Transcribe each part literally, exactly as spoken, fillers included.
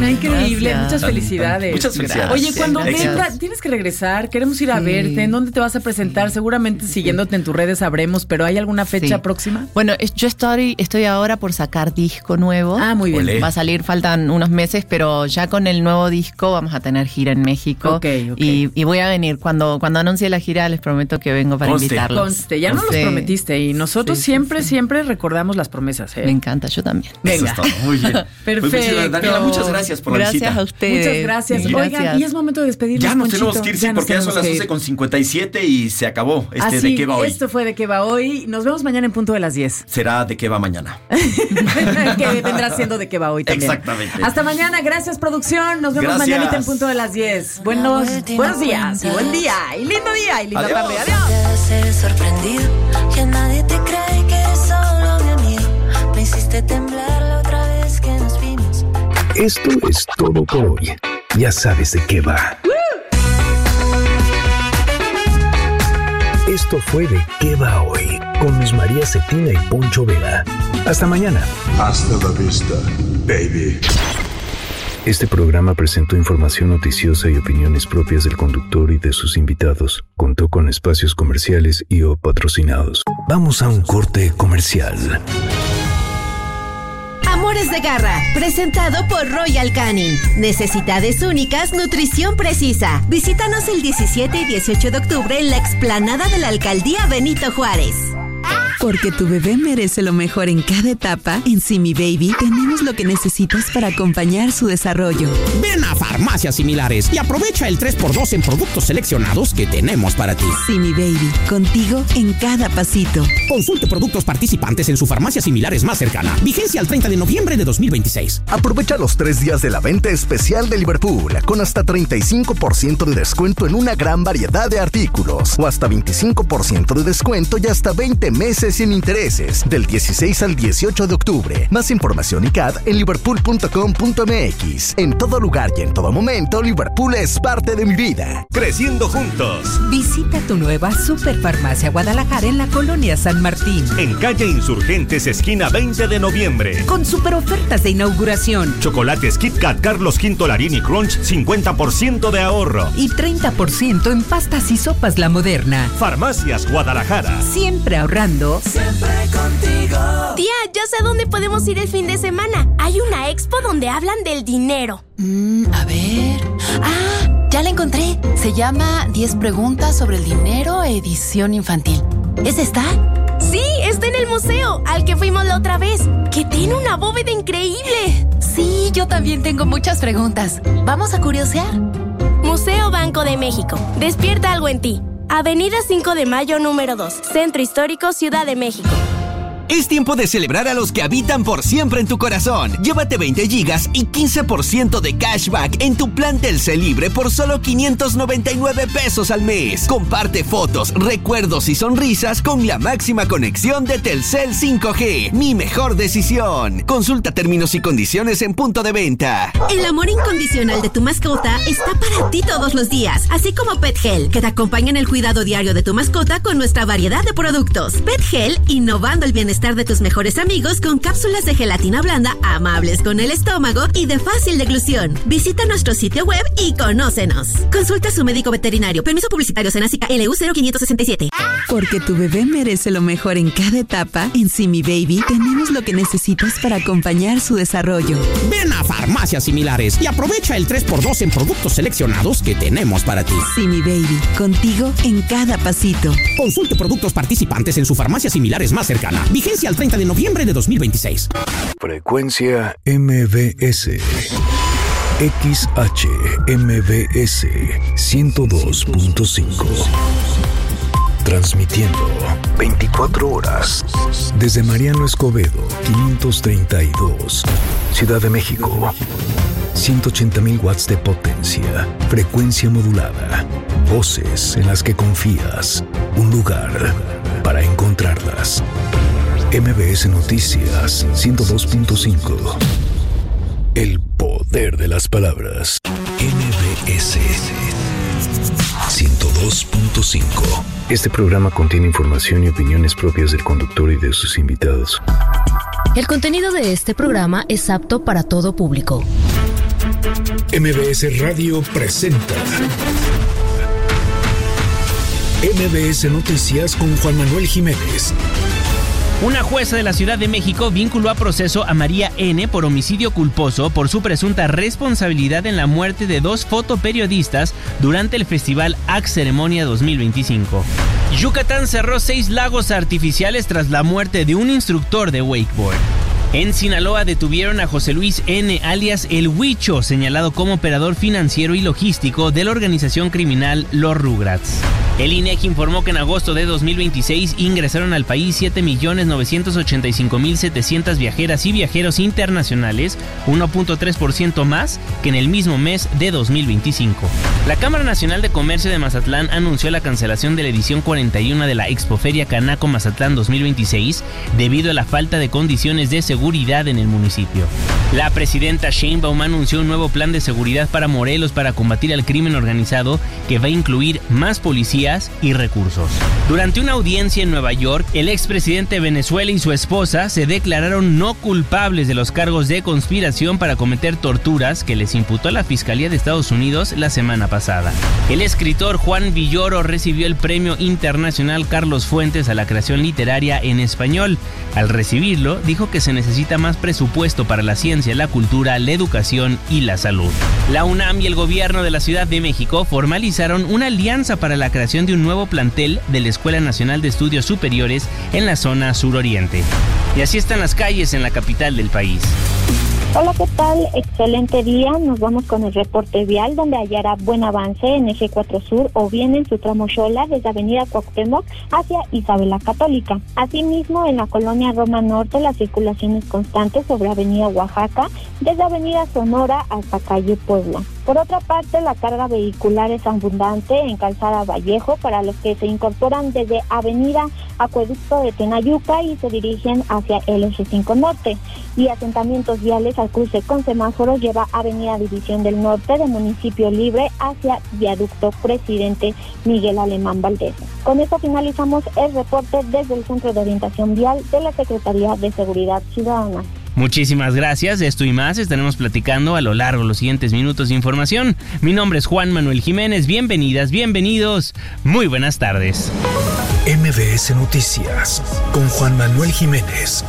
Ana, increíble. Gracias. Muchas felicidades. Muchas felicidades. Oye, cuando Gracias. venga, tienes que regresar. Queremos ir a Sí. verte. ¿En dónde te vas a presentar? Seguramente siguiéndote en tus redes sabremos, pero ¿hay alguna fecha Sí. próxima? Bueno, es- yo estoy, estoy ahora por sacar disco nuevo. Ah, muy bien. Olé. Va a salir, faltan unos meses, pero ya con el nuevo disco vamos a tener gira en México. Ok, ok. Y, y voy a venir. Cuando, cuando anuncie la gira, les prometo que vengo para Conste. invitarlos. Conste, ya nos los Sí. prometiste y nosotros Sí, sí, siempre, sí. siempre recordamos las promesas. ¿eh? Me encanta, yo también. Eso Venga. es todo. Muy bien. Perfecto. Pues, Daniela, muchas gracias por la Gracias visita. a ustedes. Muchas gracias. Sí. Oigan, Gracias. y es momento de despedirnos. Ya nos Ponchito. tenemos que ir, sí, nos porque ya son tenemos las que ir. once con cincuenta y siete y se acabó este Así, ¿De qué va hoy? esto fue De qué va hoy. Nos vemos mañana en punto de las diez. Será ¿De qué va mañana? Que vendrá siendo De qué va hoy también. Exactamente. Hasta mañana. Gracias, producción. Nos vemos Gracias. mañanita en punto de las diez. Buenos, buenos días y buen día y lindo día y linda Adiós. tarde. Adiós. Te hace sorprendido, que nadie te cree que eres solo mi amigo. Me hiciste temblar la otra vez que nos vimos. Esto es todo por hoy. Ya sabes de qué va. Esto fue De qué va hoy con Luz María Cetina y Poncho Vera. Hasta mañana. Hasta la vista, baby. Este programa presentó información noticiosa y opiniones propias del conductor y de sus invitados. Contó con espacios comerciales y o patrocinados. Vamos a un corte comercial. Amores de Garra, presentado por Royal Canin. Necesidades únicas, nutrición precisa. Visítanos el diecisiete y dieciocho de octubre en la explanada de la Alcaldía Benito Juárez. Porque tu bebé merece lo mejor en cada etapa, en Simi Baby tenemos lo que necesitas para acompañar su desarrollo. Ven a Farmacias Similares y aprovecha el tres por dos en productos seleccionados que tenemos para ti. Simi Baby, contigo en cada pasito. Consulte productos participantes en su farmacia similares más cercana. Vigencia al treinta de noviembre de dos mil veintiséis. Aprovecha los tres días de la venta especial de Liverpool con hasta treinta y cinco por ciento de descuento en una gran variedad de artículos o hasta veinticinco por ciento de descuento y hasta veinte meses sin intereses del dieciséis al dieciocho de octubre. Más información y C A D en liverpool punto com punto m x. En todo lugar y en todo momento, Liverpool es parte de mi vida. Creciendo juntos. Visita tu nueva Superfarmacia Guadalajara en la colonia San Martín. En calle Insurgentes, esquina veinte de noviembre. Con super ofertas de inauguración. Chocolates Kit Kat Carlos V Larini Crunch, cincuenta por ciento de ahorro. Y treinta por ciento en pastas y sopas La Moderna. Farmacias Guadalajara. Siempre ahorrando. Siempre contigo. Tía, ya sé a dónde podemos ir el fin de semana. Hay una expo donde hablan del dinero. Mm, a ver. Ah, ya la encontré. Se llama diez preguntas sobre el dinero, edición infantil. ¿Es esta? Sí, está en el museo, al que fuimos la otra vez, que tiene una bóveda increíble. Sí, yo también tengo muchas preguntas. ¿Vamos a curiosear? Museo Banco de México. Despierta algo en ti. Avenida cinco de mayo número dos, Centro Histórico, Ciudad de México. Es tiempo de celebrar a los que habitan por siempre en tu corazón. Llévate veinte gigas y quince por ciento de cashback en tu plan Telcel Libre por solo quinientos noventa y nueve pesos al mes. Comparte fotos, recuerdos y sonrisas con la máxima conexión de Telcel cinco G. Mi mejor decisión. Consulta términos y condiciones en punto de venta. El amor incondicional de tu mascota está para ti todos los días, así como PetGel, que te acompaña en el cuidado diario de tu mascota con nuestra variedad de productos. PetGel, innovando el bienestar de tus mejores amigos con cápsulas de gelatina blanda, amables con el estómago y de fácil deglución. Visita nuestro sitio web y conócenos. Consulta a su médico veterinario. Permiso publicitario Senacica L U cero quinientos sesenta y siete. Porque tu bebé merece lo mejor en cada etapa, en Simi Baby tenemos lo que necesitas para acompañar su desarrollo. Ven a Farmacias Similares y aprovecha el tres por dos en productos seleccionados que tenemos para ti. Simi Baby, contigo en cada pasito. Consulte productos participantes en su farmacia similares más cercana. Vigencia al treinta de noviembre de dos mil veintiséis. Frecuencia M B S. X H M B S ciento dos punto cinco. Transmitiendo veinticuatro horas desde Mariano Escobedo, quinientos treinta y dos, Ciudad de México. ciento ochenta mil watts de potencia, frecuencia modulada, voces en las que confías, un lugar para encontrarlas. M B S Noticias ciento dos punto cinco. El poder de las palabras. M B S ciento dos punto cinco. Este programa contiene información y opiniones propias del conductor y de sus invitados. El contenido de este programa es apto para todo público. M B S Radio presenta M B S Noticias con Juan Manuel Jiménez. Una jueza de la Ciudad de México vinculó a proceso a María N. por homicidio culposo por su presunta responsabilidad en la muerte de dos fotoperiodistas durante el Festival Axe Ceremonia dos mil veinticinco. Yucatán cerró seis lagos artificiales tras la muerte de un instructor de wakeboard. En Sinaloa detuvieron a José Luis N., alias El Huicho, señalado como operador financiero y logístico de la organización criminal Los Rugrats. El INEGI informó que en agosto de dos mil veintiséis ingresaron al país siete millones novecientos ochenta y cinco mil setecientas viajeras y viajeros internacionales, uno punto tres por ciento más que en el mismo mes de dos mil veinticinco. La Cámara Nacional de Comercio de Mazatlán anunció la cancelación de la edición cuarenta y uno de la Expoferia Canaco Mazatlán dos mil veintiséis debido a la falta de condiciones de seguridad en el municipio. La presidenta Sheinbaum anunció un nuevo plan de seguridad para Morelos para combatir al crimen organizado que va a incluir más policías y recursos. Durante una audiencia en Nueva York, el expresidente de Venezuela y su esposa se declararon no culpables de los cargos de conspiración para cometer torturas que les imputó la Fiscalía de Estados Unidos la semana pasada. El escritor Juan Villoro recibió el Premio Internacional Carlos Fuentes a la creación literaria en español. Al recibirlo, dijo que se necesita más presupuesto para la ciencia, la cultura, la educación y la salud. La UNAM y el gobierno de la Ciudad de México formalizaron una alianza para la creación de un nuevo plantel de la Escuela Nacional de Estudios Superiores en la zona suroriente. Y así están las calles en la capital del país. Hola, ¿qué tal? Excelente día. Nos vamos con el reporte vial, donde hallará buen avance en Eje cuatro Sur o bien en su tramo Xola desde Avenida Cuauhtémoc hacia Isabel la Católica. Asimismo, en la colonia Roma Norte la circulación es constante sobre Avenida Oaxaca desde Avenida Sonora hasta calle Puebla. Por otra parte, la carga vehicular es abundante en Calzada Vallejo para los que se incorporan desde Avenida Acueducto de Tenayuca y se dirigen hacia el Eje cinco Norte. Y asentamientos viales al cruce con semáforos lleva Avenida División del Norte de Municipio Libre hacia Viaducto Presidente Miguel Alemán Valdés. Con esto finalizamos el reporte desde el Centro de Orientación Vial de la Secretaría de Seguridad Ciudadana. Muchísimas gracias, de esto y más estaremos platicando a lo largo de los siguientes minutos de información. Mi nombre es Juan Manuel Jiménez, bienvenidas, bienvenidos, muy buenas tardes. M B S Noticias con Juan Manuel Jiménez.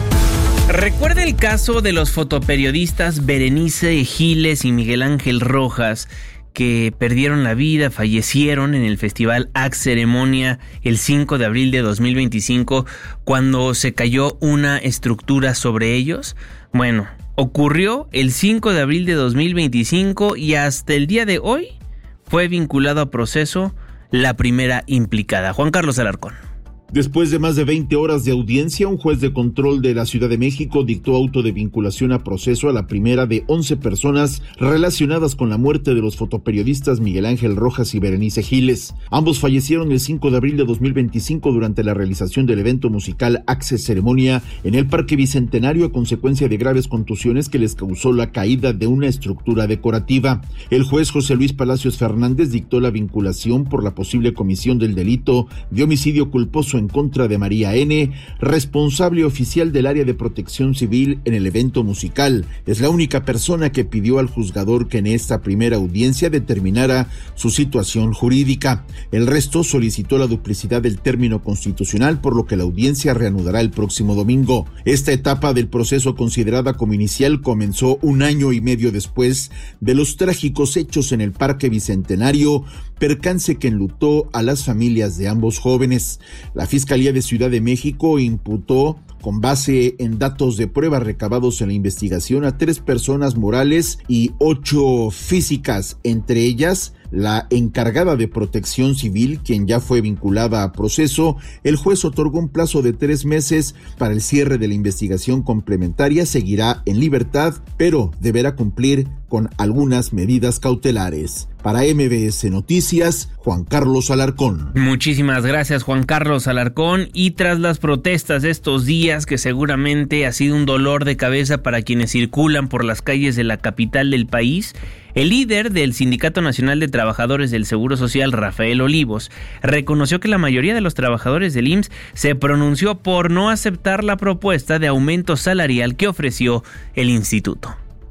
¿Recuerda el caso de los fotoperiodistas Berenice Giles y Miguel Ángel Rojas, que perdieron la vida, fallecieron en el Festival Axe Ceremonia el cinco de abril de dos mil veinticinco cuando se cayó una estructura sobre ellos? Bueno, ocurrió el cinco de abril de dos mil veinticinco y hasta el día de hoy fue vinculado a proceso la primera implicada, Juan Carlos Alarcón. Después de más de veinte horas de audiencia, un juez de control de la Ciudad de México dictó auto de vinculación a proceso a la primera de once personas relacionadas con la muerte de los fotoperiodistas Miguel Ángel Rojas y Berenice Giles. Ambos fallecieron el cinco de abril de dos mil veinticinco durante la realización del evento musical Axe Ceremonia en el Parque Bicentenario a consecuencia de graves contusiones que les causó la caída de una estructura decorativa. El juez José Luis Palacios Fernández dictó la vinculación por la posible comisión del delito de homicidio culposo en contra de María N., responsable oficial del área de protección civil en el evento musical. Es la única persona que pidió al juzgador que en esta primera audiencia determinara su situación jurídica. El resto solicitó la duplicidad del término constitucional, por lo que la audiencia reanudará el próximo domingo. Esta etapa del proceso, considerada como inicial, comenzó un año y medio después de los trágicos hechos en el Parque Bicentenario, percance que enlutó a las familias de ambos jóvenes. La Fiscalía de Ciudad de México imputó, con base en datos de prueba recabados en la investigación, a tres personas morales y ocho físicas, entre ellas la encargada de protección civil, quien ya fue vinculada a proceso. El juez otorgó un plazo de tres meses para el cierre de la investigación complementaria. Seguirá en libertad, pero deberá cumplir con algunas medidas cautelares. Para M B S Noticias, Juan Carlos Alarcón. Muchísimas gracias, Juan Carlos Alarcón. Y tras las protestas de estos días, que seguramente ha sido un dolor de cabeza para quienes circulan por las calles de la capital del país, el líder del Sindicato Nacional de Trabajadores del Seguro Social, Rafael Olivos, reconoció que la mayoría de los trabajadores del I M S S se pronunció por no aceptar la propuesta de aumento salarial que ofreció el instituto.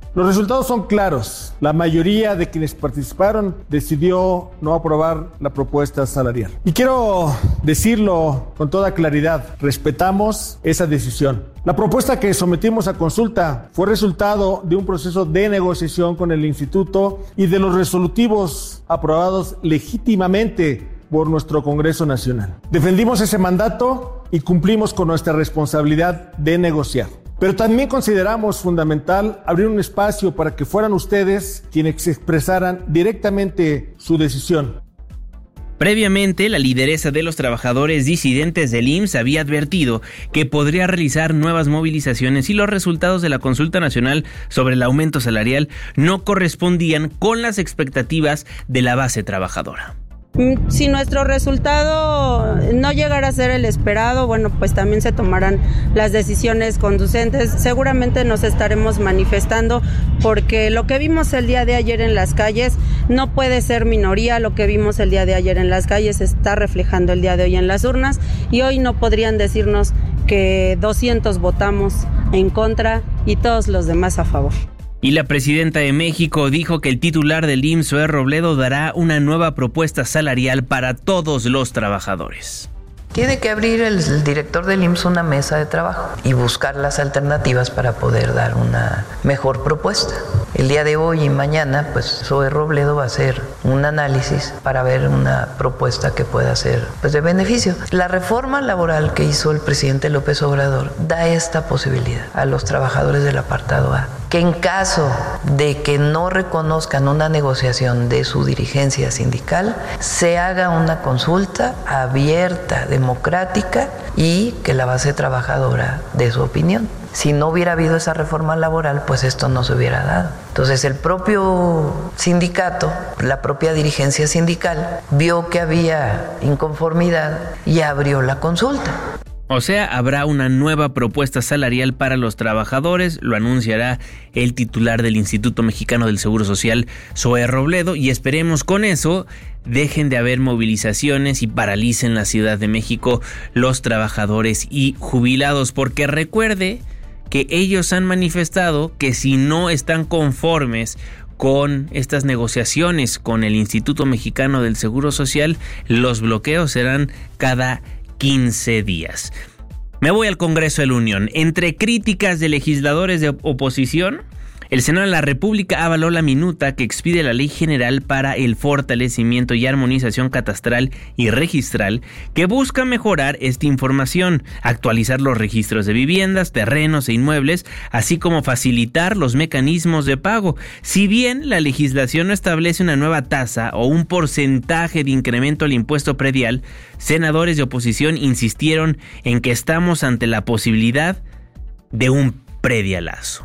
Los resultados son claros. La mayoría de quienes participaron decidió no aprobar la propuesta salarial. Y quiero decirlo con toda claridad, respetamos esa decisión. La propuesta que sometimos a consulta fue resultado de un proceso de negociación con el instituto y de los resolutivos aprobados legítimamente por nuestro Congreso Nacional. Defendimos ese mandato y cumplimos con nuestra responsabilidad de negociar. Pero también consideramos fundamental abrir un espacio para que fueran ustedes quienes expresaran directamente su decisión. Previamente, la lideresa de los trabajadores disidentes del I M S S había advertido que podría realizar nuevas movilizaciones si los resultados de la consulta nacional sobre el aumento salarial no correspondían con las expectativas de la base trabajadora. Si nuestro resultado no llegara a ser el esperado, bueno, pues también se tomarán las decisiones conducentes. Seguramente nos estaremos manifestando porque lo que vimos el día de ayer en las calles no puede ser minoría. Lo que vimos el día de ayer en las calles se está reflejando el día de hoy en las urnas y hoy no podrían decirnos que doscientos votamos en contra y todos los demás a favor. Y la presidenta de México dijo que el titular del I M S S, Zoé Robledo, dará una nueva propuesta salarial para todos los trabajadores. Tiene que abrir el, el director del I M S S una mesa de trabajo y buscar las alternativas para poder dar una mejor propuesta. El día de hoy y mañana, pues Zoé Robledo va a hacer un análisis para ver una propuesta que pueda ser pues, de beneficio. La reforma laboral que hizo el presidente López Obrador da esta posibilidad a los trabajadores del apartado A, que en caso de que no reconozcan una negociación de su dirigencia sindical, se haga una consulta abierta, democrática y que la base trabajadora dé su opinión. Si no hubiera habido esa reforma laboral, pues esto no se hubiera dado. Entonces el propio sindicato, la propia dirigencia sindical, vio que había inconformidad y abrió la consulta. O sea, habrá una nueva propuesta salarial para los trabajadores, lo anunciará el titular del Instituto Mexicano del Seguro Social, Zoé Robledo, y esperemos con eso dejen de haber movilizaciones y paralicen la Ciudad de México los trabajadores y jubilados, porque recuerde que ellos han manifestado que si no están conformes con estas negociaciones con el Instituto Mexicano del Seguro Social, los bloqueos serán cada quince días. Me voy al Congreso de la Unión. Entre críticas de legisladores de oposición, el Senado de la República avaló la minuta que expide la Ley General para el fortalecimiento y armonización catastral y registral, que busca mejorar esta información, actualizar los registros de viviendas, terrenos e inmuebles, así como facilitar los mecanismos de pago. Si bien la legislación no establece una nueva tasa o un porcentaje de incremento al impuesto predial, senadores de oposición insistieron en que estamos ante la posibilidad de un predialazo.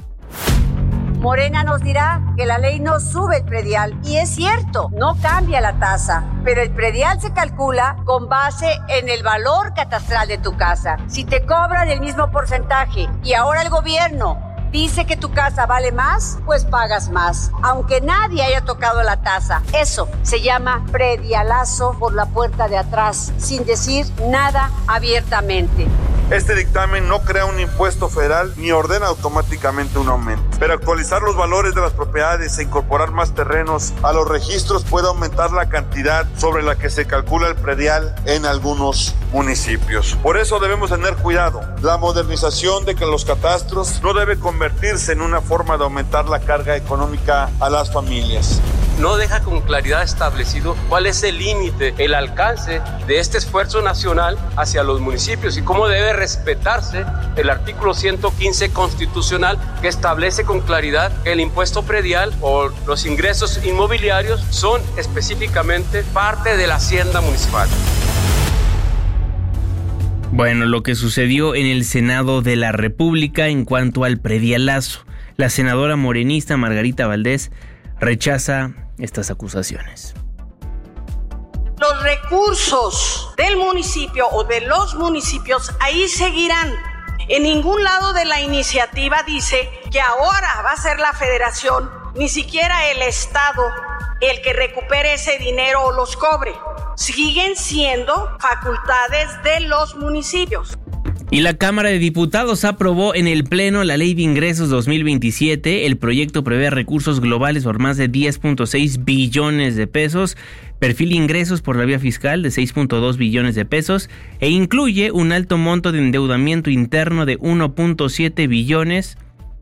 Morena nos dirá que la ley no sube el predial, y es cierto, no cambia la tasa, pero el predial se calcula con base en el valor catastral de tu casa. Si te cobran el mismo porcentaje y ahora el gobierno dice que tu casa vale más, pues pagas más, aunque nadie haya tocado la tasa. Eso se llama predialazo por la puerta de atrás, sin decir nada abiertamente. Este dictamen no crea un impuesto federal ni ordena automáticamente un aumento, pero actualizar los valores de las propiedades e incorporar más terrenos a los registros puede aumentar la cantidad sobre la que se calcula el predial en algunos municipios. Por eso debemos tener cuidado. La modernización de los catastros no debe convertirse en una forma de aumentar la carga económica a las familias. No deja con claridad establecido cuál es el límite, el alcance de este esfuerzo nacional hacia los municipios y cómo debe respetarse el artículo ciento quince constitucional, que establece con claridad que el impuesto predial o los ingresos inmobiliarios son específicamente parte de la hacienda municipal. Bueno, lo que sucedió en el Senado de la República en cuanto al predialazo. La senadora morenista Margarita Valdés rechaza estas acusaciones. Los recursos del municipio o de los municipios ahí seguirán. En ningún lado de la iniciativa dice que ahora va a ser la federación, ni siquiera el estado, el que recupere ese dinero o los cobre. Siguen siendo facultades de los municipios. Y la Cámara de Diputados aprobó en el Pleno la Ley de Ingresos dos mil veintisiete. El proyecto prevé recursos globales por más de diez punto seis billones de pesos, perfil ingresos por la vía fiscal de seis punto dos billones de pesos e incluye un alto monto de endeudamiento interno de uno punto siete billones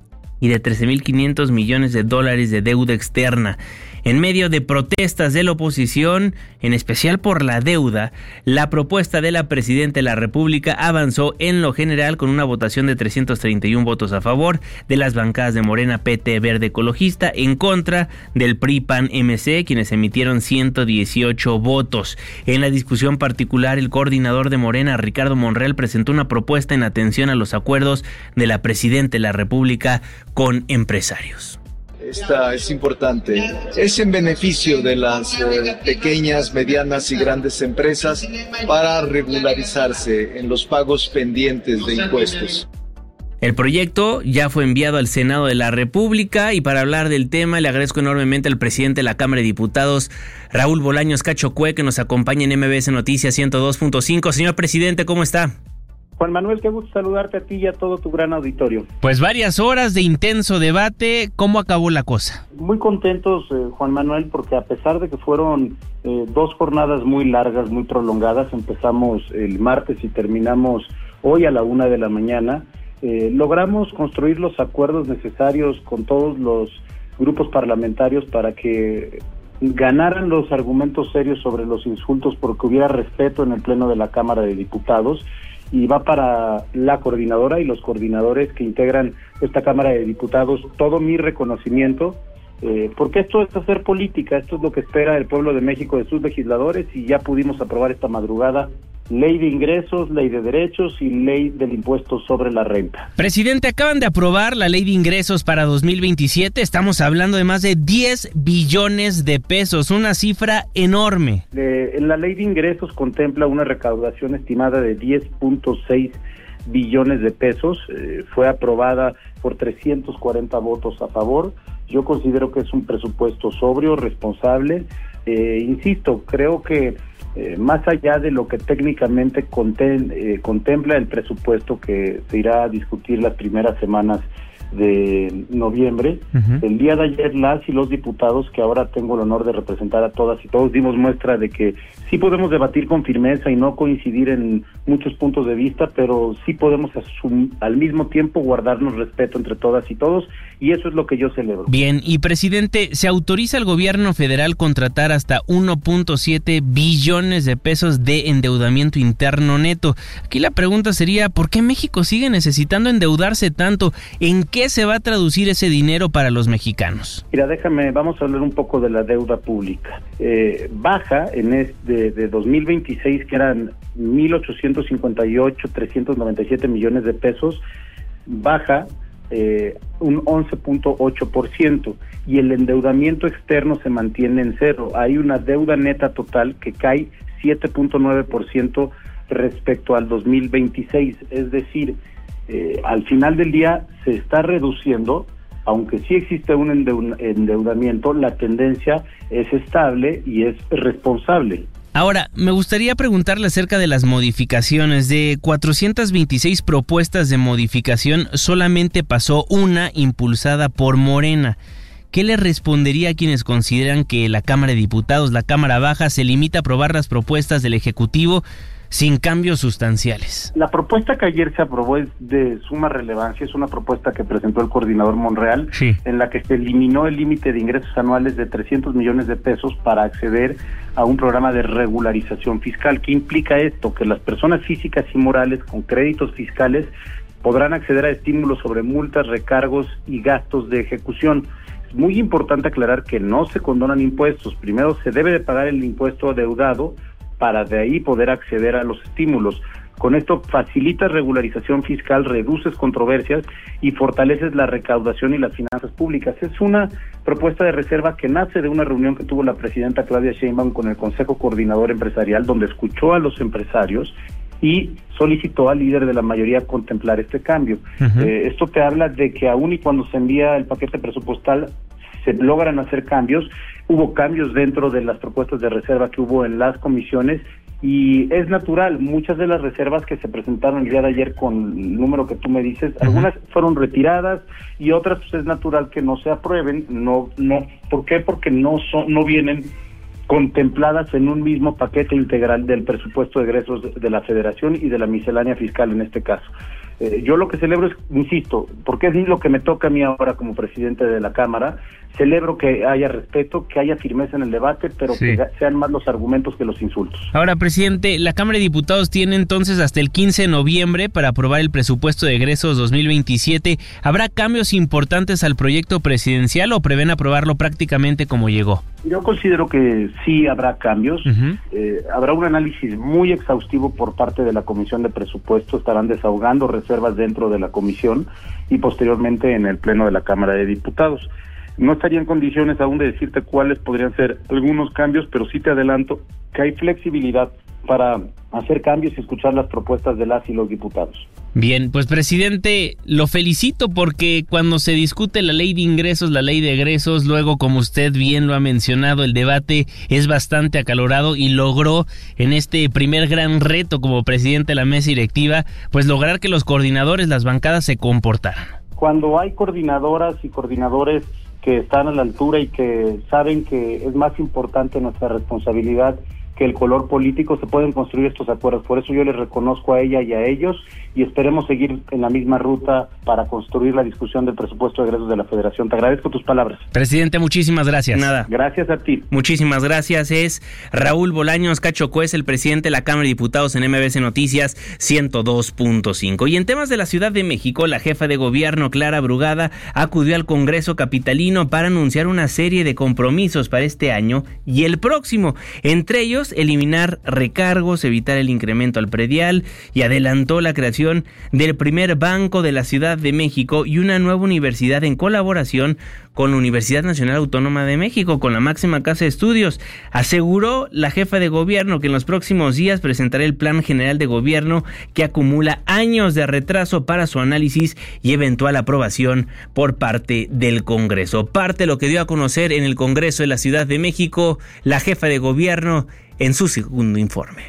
y de trece mil quinientos millones de dólares de deuda externa. En medio de protestas de la oposición, en especial por la deuda, la propuesta de la Presidenta de la República avanzó en lo general con una votación de trescientos treinta y uno votos a favor de las bancadas de Morena, P T, Verde Ecologista, en contra del P R I, P A N, M C, quienes emitieron ciento dieciocho votos. En la discusión particular, el coordinador de Morena, Ricardo Monreal, presentó una propuesta en atención a los acuerdos de la Presidenta de la República con empresarios. Esta es importante. Es en beneficio de las eh, pequeñas, medianas y grandes empresas para regularizarse en los pagos pendientes de impuestos. El proyecto ya fue enviado al Senado de la República y para hablar del tema le agradezco enormemente al presidente de la Cámara de Diputados, Raúl Bolaños Cacho Cue, que nos acompaña en M B S Noticias ciento dos punto cinco. Señor presidente, ¿cómo está? Juan Manuel, qué gusto saludarte a ti y a todo tu gran auditorio. Pues varias horas de intenso debate, ¿cómo acabó la cosa? Muy contentos, eh, Juan Manuel, porque a pesar de que fueron eh, dos jornadas muy largas, muy prolongadas, empezamos el martes y terminamos hoy a la una de la mañana, eh, logramos construir los acuerdos necesarios con todos los grupos parlamentarios para que ganaran los argumentos serios sobre los insultos, porque hubiera respeto en el Pleno de la Cámara de Diputados. Y va para la coordinadora y los coordinadores que integran esta Cámara de Diputados todo mi reconocimiento, eh, porque esto es hacer política, esto es lo que espera el pueblo de México de sus legisladores y ya pudimos aprobar esta madrugada ley de ingresos, ley de derechos y ley del impuesto sobre la renta. Presidente, acaban de aprobar la ley de ingresos para dos mil veintisiete, estamos hablando de más de diez billones de pesos, una cifra enorme. Eh, la ley de ingresos contempla una recaudación estimada de diez punto seis billones de pesos, eh, fue aprobada por trescientos cuarenta votos a favor. Yo considero que es un presupuesto sobrio, responsable, eh, insisto, creo que Eh, más allá de lo que técnicamente conten, eh, contempla el presupuesto que se irá a discutir las primeras semanas de noviembre, uh-huh. El día de ayer las y los diputados, que ahora tengo el honor de representar a todas y todos, dimos muestra de que sí podemos debatir con firmeza y no coincidir en muchos puntos de vista, pero sí podemos asum- al mismo tiempo guardarnos respeto entre todas y todos, y eso es lo que yo celebro. Bien, y presidente, ¿se autoriza al gobierno federal contratar hasta uno punto siete billones de pesos de endeudamiento interno neto? Aquí la pregunta sería, ¿por qué México sigue necesitando endeudarse tanto? ¿En qué se va a traducir ese dinero para los mexicanos? Mira, déjame, vamos a hablar un poco de la deuda pública. Eh, baja en este de dos mil veintiséis, que eran mil ochocientos cincuenta y ocho, trescientos noventa y siete millones de pesos, baja eh, un once punto ocho por ciento y el endeudamiento externo se mantiene en cero. Hay una deuda neta total que cae siete punto nueve por ciento respecto al dos mil veintiséis, es decir, Eh, al final del día se está reduciendo, aunque sí existe un endeu- endeudamiento, la tendencia es estable y es responsable. Ahora, me gustaría preguntarle acerca de las modificaciones. De cuatrocientas veintiséis propuestas de modificación, solamente pasó una impulsada por Morena. ¿Qué le respondería a quienes consideran que la Cámara de Diputados, la Cámara Baja, se limita a aprobar las propuestas del Ejecutivo sin cambios sustanciales? La propuesta que ayer se aprobó es de suma relevancia, es una propuesta que presentó el coordinador Monreal, sí. En la que se eliminó el límite de ingresos anuales de trescientos millones de pesos para acceder a un programa de regularización fiscal. ¿Qué implica esto? Que las personas físicas y morales con créditos fiscales podrán acceder a estímulos sobre multas, recargos y gastos de ejecución. Es muy importante aclarar que no se condonan impuestos. Primero se debe de pagar el impuesto adeudado para de ahí poder acceder a los estímulos. Con esto facilitas regularización fiscal, reduces controversias y fortaleces la recaudación y las finanzas públicas. Es una propuesta de reserva que nace de una reunión que tuvo la presidenta Claudia Sheinbaum con el Consejo Coordinador Empresarial, donde escuchó a los empresarios y solicitó al líder de la mayoría contemplar este cambio. Uh-huh. Eh, esto te habla de que aún y cuando se envía el paquete presupuestal se logran hacer cambios. Hubo cambios dentro de las propuestas de reserva que hubo en las comisiones y es natural, muchas de las reservas que se presentaron el día de ayer con el número que tú me dices, uh-huh. algunas fueron retiradas y otras pues es natural que no se aprueben, no, no, ¿por qué? Porque no son, no vienen contempladas en un mismo paquete integral del presupuesto de egresos de, de la Federación y de la miscelánea fiscal en este caso. Eh, yo lo que celebro es, insisto, porque es lo que me toca a mí ahora como presidente de la Cámara, celebro que haya respeto, que haya firmeza en el debate, pero sí. que sean más los argumentos que los insultos. Ahora, presidente, la Cámara de Diputados tiene entonces hasta el quince de noviembre para aprobar el presupuesto de egresos dos mil veintisiete. ¿Habrá cambios importantes al proyecto presidencial o prevén aprobarlo prácticamente como llegó? Yo considero que sí habrá cambios. Uh-huh. Eh, habrá un análisis muy exhaustivo por parte de la Comisión de Presupuesto, estarán desahogando reservas dentro de la comisión y posteriormente en el Pleno de la Cámara de Diputados. No estaría en condiciones aún de decirte cuáles podrían ser algunos cambios, pero sí te adelanto que hay flexibilidad para hacer cambios y escuchar las propuestas de las y los diputados. Bien, pues presidente, lo felicito porque cuando se discute la ley de ingresos, la ley de egresos, luego como usted bien lo ha mencionado, el debate es bastante acalorado y logró en este primer gran reto como presidente de la mesa directiva, pues lograr que los coordinadores, las bancadas se comportaran. Cuando hay coordinadoras y coordinadores que están a la altura y que saben que es más importante nuestra responsabilidad que el color político, se pueden construir estos acuerdos. Por eso yo les reconozco a ella y a ellos y esperemos seguir en la misma ruta para construir la discusión del presupuesto de egresos de la Federación. Te agradezco tus palabras. Presidente, muchísimas gracias. Nada. Gracias a ti. Muchísimas gracias. Es Raúl Bolaños Cacho Cuez, el presidente de la Cámara de Diputados en M B C Noticias ciento dos punto cinco. Y en temas de la Ciudad de México, la jefa de gobierno, Clara Brugada, acudió al Congreso capitalino para anunciar una serie de compromisos para este año y el próximo. Entre ellos, eliminar recargos, evitar el incremento al predial y adelantó la creación del primer banco de la Ciudad de México y una nueva universidad en colaboración con la Universidad Nacional Autónoma de México, con la máxima casa de estudios. Aseguró la jefa de gobierno que en los próximos días presentará el Plan General de Gobierno que acumula años de retraso para su análisis y eventual aprobación por parte del Congreso. Parte de lo que dio a conocer en el Congreso de la Ciudad de México la jefa de gobierno en su segundo informe.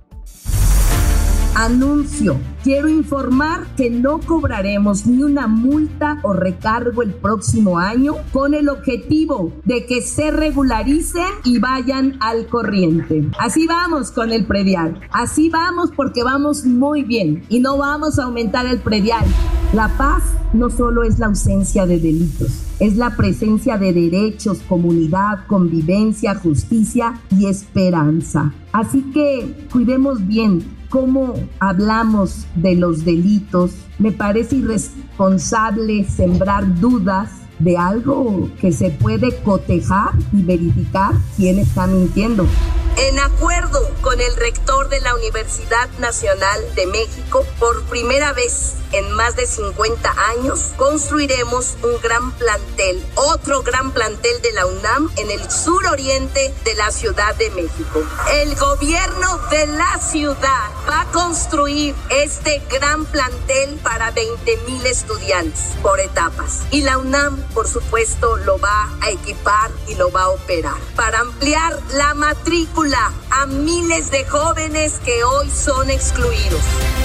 Anuncio, quiero informar que no cobraremos ni una multa o recargo el próximo año con el objetivo de que se regularicen y vayan al corriente. Así vamos con el predial, así vamos porque vamos muy bien y no vamos a aumentar el predial. La paz no solo es la ausencia de delitos, es la presencia de derechos, comunidad, convivencia, justicia y esperanza. Así que cuidemos bien cómo hablamos de los delitos. Me parece irresponsable sembrar dudas de algo que se puede cotejar y verificar quién está mintiendo. En acuerdo con el rector de la Universidad Nacional de México, por primera vez en más de cincuenta años, construiremos un gran plantel, otro gran plantel de la UNAM en el suroriente de la Ciudad de México. El gobierno de la ciudad va a construir este gran plantel para veinte mil estudiantes por etapas. Y la UNAM, por supuesto, lo va a equipar y lo va a operar para ampliar la matrícula a miles de jóvenes que hoy son excluidos.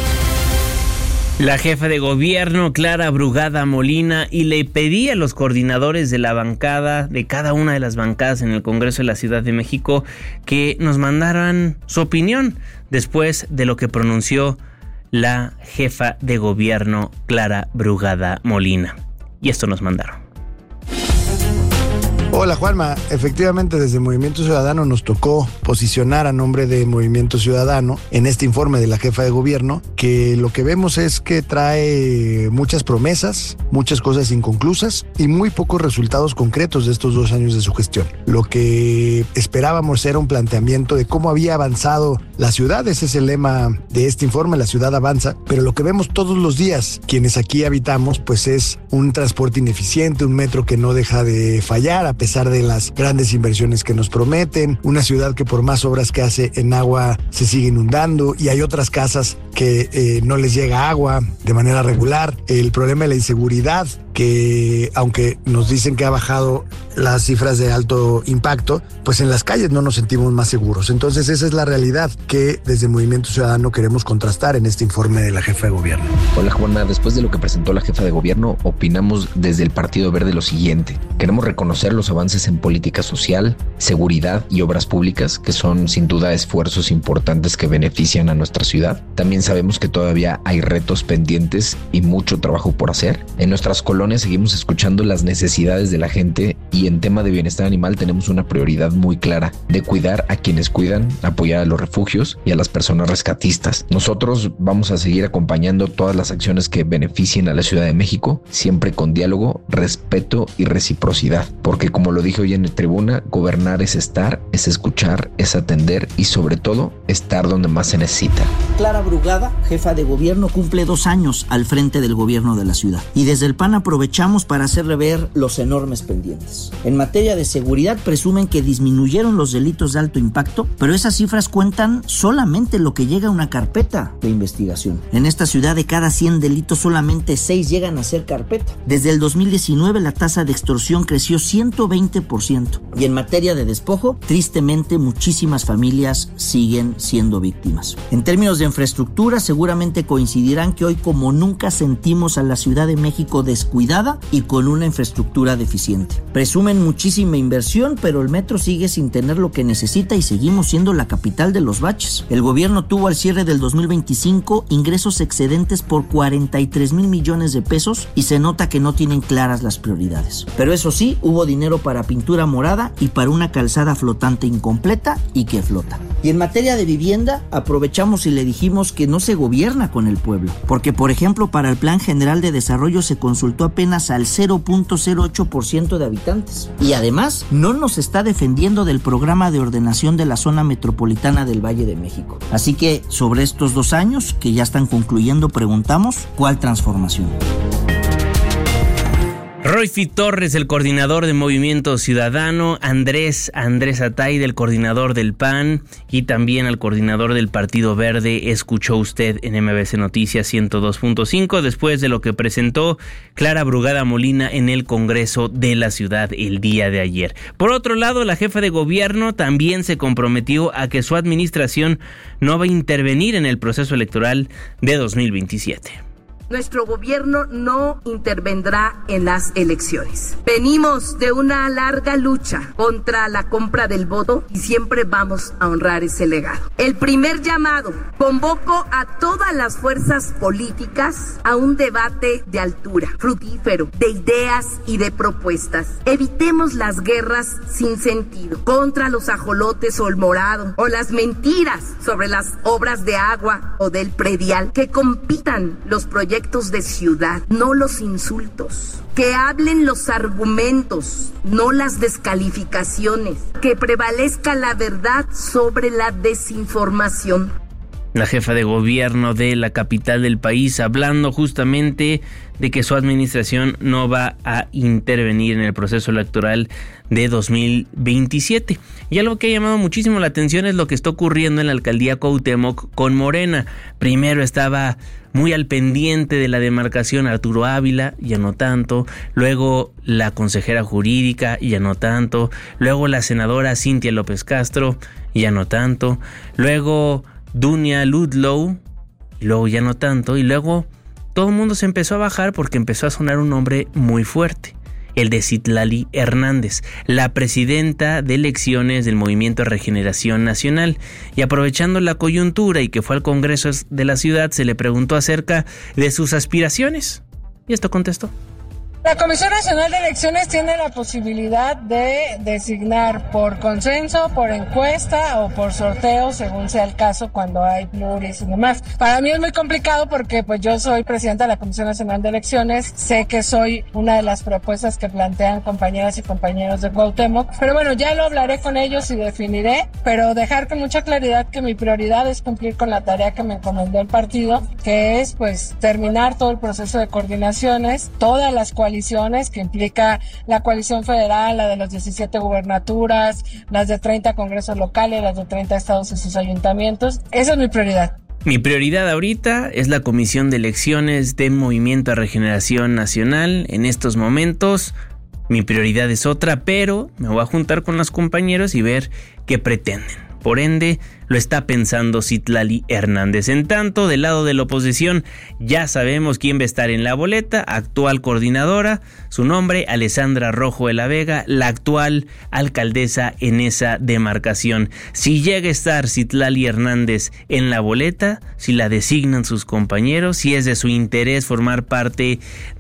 La jefa de gobierno, Clara Brugada Molina, y le pedí a los coordinadores de la bancada, de cada una de las bancadas en el Congreso de la Ciudad de México, que nos mandaran su opinión después de lo que pronunció la jefa de gobierno, Clara Brugada Molina. Y esto nos mandaron. Hola Juanma, efectivamente desde Movimiento Ciudadano nos tocó posicionar a nombre de Movimiento Ciudadano en este informe de la jefa de gobierno, que lo que vemos es que trae muchas promesas, muchas cosas inconclusas y muy pocos resultados concretos de estos dos años de su gestión. Lo que esperábamos era un planteamiento de cómo había avanzado la ciudad, ese es el lema de este informe, la ciudad avanza, pero lo que vemos todos los días quienes aquí habitamos pues es un transporte ineficiente, un metro que no deja de fallar a pesar de las grandes inversiones que nos prometen, una ciudad que por más obras que hace en agua se sigue inundando y hay otras casas que eh, no les llega agua de manera regular, el problema de la inseguridad que aunque nos dicen que ha bajado las cifras de alto impacto, pues en las calles no nos sentimos más seguros. Entonces esa es la realidad que desde Movimiento Ciudadano queremos contrastar en este informe de la jefa de gobierno. Hola Juana, después de lo que presentó la jefa de gobierno, opinamos desde el Partido Verde lo siguiente. Queremos reconocer los avances en política social, seguridad y obras públicas, que son sin duda esfuerzos importantes que benefician a nuestra ciudad. También sabemos que todavía hay retos pendientes y mucho trabajo por hacer. En nuestras colonias seguimos escuchando las necesidades de la gente y en tema de bienestar animal tenemos una prioridad muy clara de cuidar a quienes cuidan, apoyar a los refugios y a las personas rescatistas. Nosotros vamos a seguir acompañando todas las acciones que beneficien a la Ciudad de México, siempre con diálogo, respeto y reciprocidad, porque como lo dije hoy en la tribuna, gobernar es estar, es escuchar, es atender y sobre todo estar donde más se necesita. Clara Brugada, jefa de gobierno, cumple dos años al frente del gobierno de la ciudad y desde el P A N aprovechamos para hacerle ver los enormes pendientes. En materia de seguridad presumen que disminuyeron los delitos de alto impacto, pero esas cifras cuentan solamente lo que llega a una carpeta de investigación. En esta ciudad de cada cien delitos solamente seis llegan a ser carpeta. Desde el dos mil diecinueve la tasa de extorsión creció ciento veinte por ciento y en materia de despojo, tristemente muchísimas familias siguen siendo víctimas. En términos de infraestructura, seguramente coincidirán que hoy como nunca sentimos a la Ciudad de México descuidada y con una infraestructura deficiente. Presumen muchísima inversión, pero el metro sigue sin tener lo que necesita y seguimos siendo la capital de los baches. El gobierno tuvo al cierre del dos mil veinticinco ingresos excedentes por cuarenta y tres mil millones de pesos y se nota que no tienen claras las prioridades. Pero eso sí, hubo dinero para pintura morada y para una calzada flotante incompleta y que flota. Y en materia de vivienda, aprovechamos y le dijimos que no se gobierna con el pueblo, porque por ejemplo para el Plan General de Desarrollo se consultó apenas al cero punto cero ocho por ciento de habitantes y además no nos está defendiendo del programa de ordenación de la zona metropolitana del Valle de México. Así que sobre estos dos años que ya están concluyendo preguntamos ¿cuál transformación? Roifi Torres, el coordinador de Movimiento Ciudadano, Andrés Andrés Atay, del coordinador del P A N y también al coordinador del Partido Verde, escuchó usted en M B C Noticias ciento dos punto cinco después de lo que presentó Clara Brugada Molina en el Congreso de la Ciudad el día de ayer. Por otro lado, la jefa de gobierno también se comprometió a que su administración no va a intervenir en el proceso electoral de dos mil veintisiete. Nuestro gobierno no intervendrá en las elecciones. Venimos de una larga lucha contra la compra del voto y siempre vamos a honrar ese legado. El primer llamado, convoco a todas las fuerzas políticas a un debate de altura, fructífero, de ideas y de propuestas. Evitemos las guerras sin sentido contra los ajolotes o el morado o las mentiras sobre las obras de agua o del predial. Que compitan los proyectos de ciudad, no los insultos. Que hablen los argumentos, no las descalificaciones. Que prevalezca la verdad sobre la desinformación. La jefa de gobierno de la capital del país hablando justamente de que su administración no va a intervenir en el proceso electoral de dos mil veintisiete. Y algo que ha llamado muchísimo la atención es lo que está ocurriendo en la alcaldía Cuauhtémoc con Morena. Primero estaba muy al pendiente de la demarcación Arturo Ávila, ya no tanto. Luego la consejera jurídica, ya no tanto. Luego la senadora Cintia López Castro, ya no tanto. Luego Dunia Ludlow, y luego ya no tanto. Y luego todo el mundo se empezó a bajar porque empezó a sonar un nombre muy fuerte. El de Citlali Hernández, la presidenta de elecciones del Movimiento de Regeneración Nacional. Y aprovechando la coyuntura y que fue al Congreso de la ciudad, se le preguntó acerca de sus aspiraciones. Y esto contestó. La Comisión Nacional de Elecciones tiene la posibilidad de designar por consenso, por encuesta o por sorteo, según sea el caso, cuando hay pluris y demás. Para mí es muy complicado porque pues yo soy presidenta de la Comisión Nacional de Elecciones, sé que soy una de las propuestas que plantean compañeras y compañeros de Cuauhtémoc, pero bueno, ya lo hablaré con ellos y definiré, pero dejar con mucha claridad que mi prioridad es cumplir con la tarea que me encomendó el partido, que es pues terminar todo el proceso de coordinaciones, todas las coaliciones que implica la coalición federal, la de las diecisiete gubernaturas, las de treinta congresos locales, las de treinta estados y sus ayuntamientos. Esa es mi prioridad. Mi prioridad ahorita es la Comisión de Elecciones de Movimiento a Regeneración Nacional. En estos momentos mi prioridad es otra, pero me voy a juntar con los compañeros y ver qué pretenden. Por ende, lo está pensando Citlali Hernández. En tanto, del lado de la oposición, ya sabemos quién va a estar en la boleta. Actual coordinadora, su nombre, Alessandra Rojo de la Vega, la actual alcaldesa en esa demarcación. Si llega a estar Citlali Hernández en la boleta, si la designan sus compañeros, si es de su interés formar parte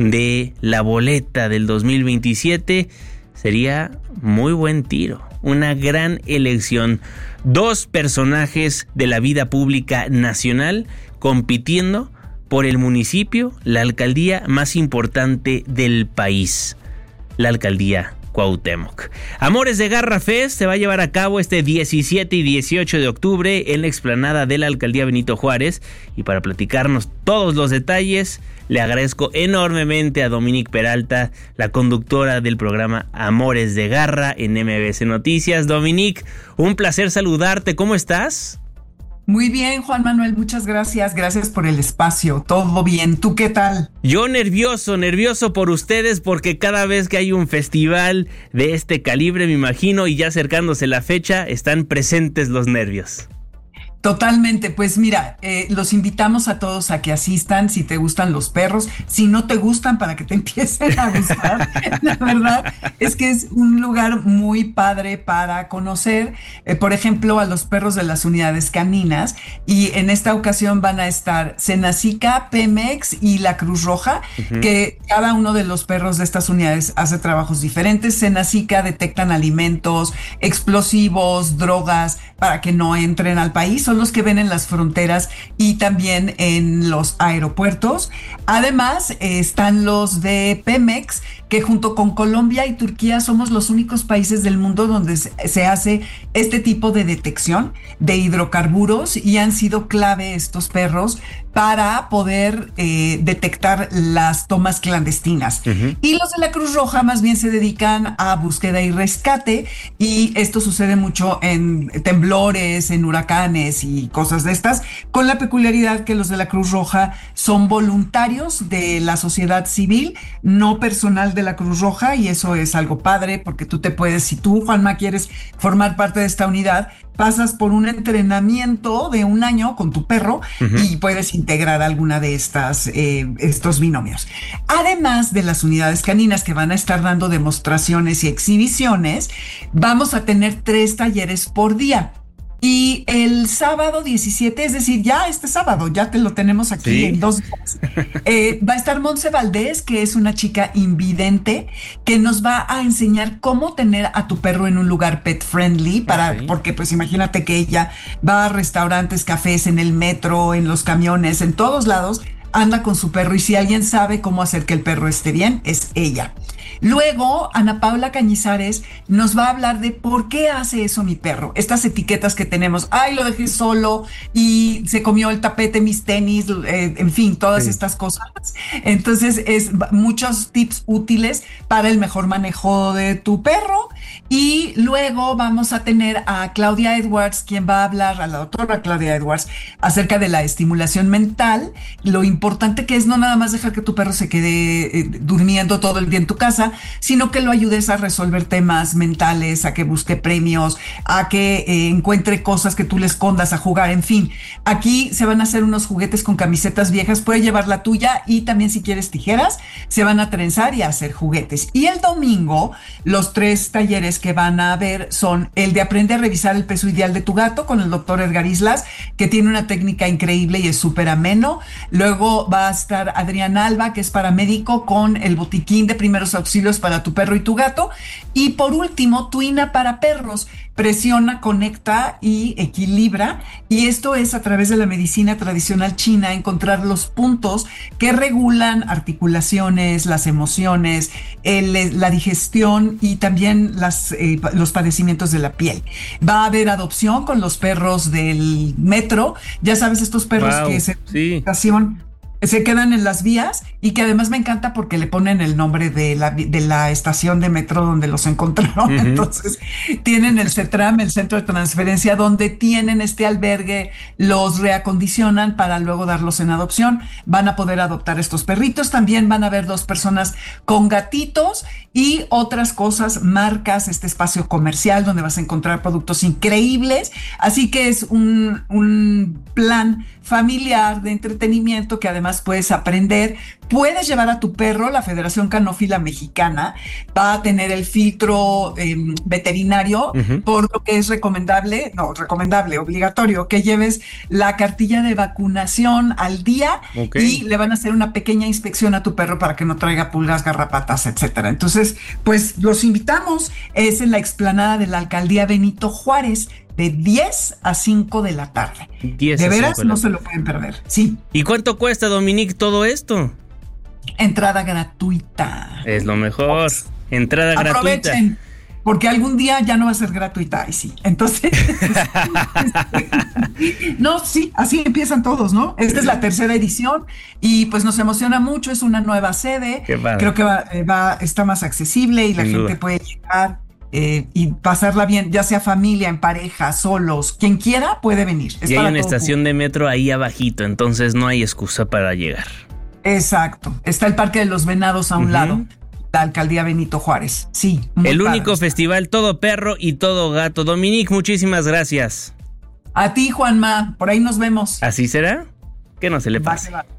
de la boleta del dos mil veintisiete, sería muy buen tiro. Una gran elección. Dos personajes de la vida pública nacional compitiendo por el municipio, la alcaldía más importante del país, la alcaldía Cuauhtémoc. Amores de Garra Fest se va a llevar a cabo este diecisiete y dieciocho de octubre en la explanada de la alcaldía Benito Juárez, y para platicarnos todos los detalles le agradezco enormemente a Dominique Peralta, la conductora del programa Amores de Garra en M B C Noticias. Dominique, un placer saludarte, ¿cómo estás? Muy bien, Juan Manuel, muchas gracias, gracias por el espacio, todo bien, ¿tú qué tal? Yo nervioso, nervioso por ustedes, porque cada vez que hay un festival de este calibre, me imagino, y ya acercándose la fecha, están presentes los nervios. Totalmente, pues mira, eh, los invitamos a todos a que asistan si te gustan los perros, si no te gustan para que te empiecen a gustar. La verdad es que es un lugar muy padre para conocer, eh, por ejemplo, a los perros de las unidades caninas, y en esta ocasión van a estar Senacica, Pemex y la Cruz Roja, uh-huh. que cada uno de los perros de estas unidades hace trabajos diferentes. Senacica detectan alimentos, explosivos, drogas para que no entren al país. Son los que ven en las fronteras y también en los aeropuertos. Además, eh, están los de Pemex, que junto con Colombia y Turquía somos los únicos países del mundo donde se hace este tipo de detección de hidrocarburos, y han sido clave estos perros para poder eh, detectar las tomas clandestinas. Uh-huh. Y los de la Cruz Roja más bien se dedican a búsqueda y rescate, y esto sucede mucho en temblores, en huracanes y cosas de estas, con la peculiaridad que los de la Cruz Roja son voluntarios de la sociedad civil, no personal de la Cruz Roja, y eso es algo padre, porque tú te puedes, si tú, Juanma, quieres formar parte de esta unidad, pasas por un entrenamiento de un año con tu perro, uh-huh. y puedes integrar alguna de estas eh, estos binomios. Además de las unidades caninas que van a estar dando demostraciones y exhibiciones, vamos a tener tres talleres por día. Y el sábado diecisiete, es decir, ya este sábado, ya te lo tenemos aquí ¿Sí? en dos días, eh, va a estar Monse Valdés, que es una chica invidente, que nos va a enseñar cómo tener a tu perro en un lugar pet friendly, para, okay. porque pues imagínate que ella va a restaurantes, cafés, en el metro, en los camiones, en todos lados, anda con su perro, y si alguien sabe cómo hacer que el perro esté bien, es ella. Luego, Ana Paula Cañizares nos va a hablar de por qué hace eso mi perro. Estas etiquetas que tenemos, ay, lo dejé solo y se comió el tapete, mis tenis, eh, en fin, todas sí. estas cosas. Entonces, es muchos tips útiles para el mejor manejo de tu perro. Y luego vamos a tener a Claudia Edwards, quien va a hablar, a la doctora Claudia Edwards, acerca de la estimulación mental, lo importante que es no nada más dejar que tu perro se quede eh, durmiendo todo el día en tu casa, sino que lo ayudes a resolver temas mentales, a que busque premios, a que eh, encuentre cosas que tú le escondas, a jugar, en fin. Aquí se van a hacer unos juguetes con camisetas viejas, puede llevar la tuya, y también si quieres tijeras, se van a trenzar y a hacer juguetes. Y el domingo, los tres talleres que van a ver son el de aprender a revisar el peso ideal de tu gato con el doctor Edgar Islas, que tiene una técnica increíble y es súper ameno. Luego va a estar Adrián Alba, que es paramédico, con el botiquín de primeros auxilios para tu perro y tu gato. Y por último, Tuina para perros. Presiona, conecta y equilibra. Y esto es a través de la medicina tradicional china, encontrar los puntos que regulan articulaciones, las emociones, el, la digestión y también las, eh, los padecimientos de la piel. Va a haber adopción con los perros del metro. Ya sabes, estos perros wow, que se... Sí. se quedan en las vías y que además me encanta porque le ponen el nombre de la, de la estación de metro donde los encontraron. Uh-huh. Entonces tienen el CETRAM, el centro de transferencia, donde tienen este albergue, los reacondicionan para luego darlos en adopción. Van a poder adoptar estos perritos. También van a haber dos personas con gatitos y otras cosas, marcas, este espacio comercial donde vas a encontrar productos increíbles. Así que es un, un plan familiar de entretenimiento que además puedes aprender. Puedes llevar a tu perro. La Federación Canófila Mexicana va a tener el filtro eh, veterinario, uh-huh. por lo que es recomendable, no, recomendable, obligatorio, que lleves la cartilla de vacunación al día, okay. y le van a hacer una pequeña inspección a tu perro para que no traiga pulgas, garrapatas, etcétera. Entonces, pues los invitamos. Es en la explanada de la Alcaldía Benito Juárez, de diez a cinco de la tarde. De veras, no se lo pueden perder. Sí. ¿Y cuánto cuesta, Dominique, todo esto? Entrada gratuita. Es lo mejor. Entrada Aprovechen, gratuita. Porque algún día ya no va a ser gratuita. Y sí. Entonces. no, sí, así empiezan todos, ¿no? Esta es la tercera edición y pues nos emociona mucho. Es una nueva sede. Qué padre. Creo que va, va, está más accesible y la Sin gente duda. puede llegar. Eh, y pasarla bien, ya sea familia, en pareja, solos, quien quiera puede venir. Es y hay una estación de metro ahí abajito, entonces no hay excusa para llegar. Exacto, está el Parque de los Venados a un uh-huh. lado, la Alcaldía Benito Juárez. Sí. El padre. Único festival todo perro y todo gato. Dominique, muchísimas gracias. A ti, Juanma, por ahí nos vemos. ¿Así será? Que no se le pase. Va, va.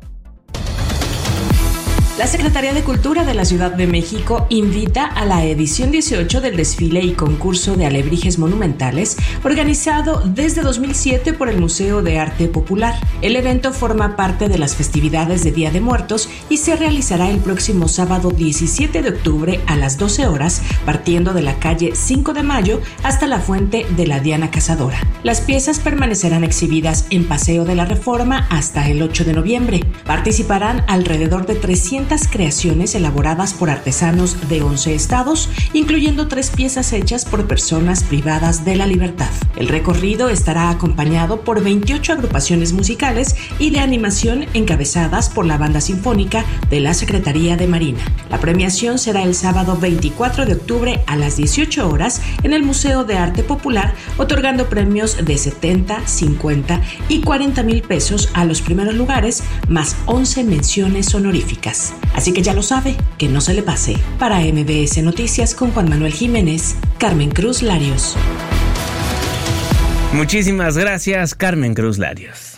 La Secretaría de Cultura de la Ciudad de México invita a la edición dieciocho del desfile y concurso de alebrijes monumentales organizado desde dos mil siete por el Museo de Arte Popular. El evento forma parte de las festividades de Día de Muertos y se realizará el próximo sábado diecisiete de octubre a las doce horas, partiendo de la calle cinco de mayo hasta la Fuente de la Diana Cazadora. Las piezas permanecerán exhibidas en Paseo de la Reforma hasta el ocho de noviembre. Participarán alrededor de trescientas creaciones elaboradas por artesanos de once estados, incluyendo tres piezas hechas por personas privadas de la libertad. El recorrido estará acompañado por veintiocho agrupaciones musicales y de animación encabezadas por la Banda Sinfónica de la Secretaría de Marina. La premiación será el sábado veinticuatro de octubre a las dieciocho horas en el Museo de Arte Popular, otorgando premios de setenta, cincuenta y cuarenta mil pesos a los primeros lugares, más once menciones honoríficas. Así que ya lo sabe, que no se le pase. Para M B S Noticias con Juan Manuel Jiménez, Carmen Cruz Larios. Muchísimas gracias, Carmen Cruz Larios.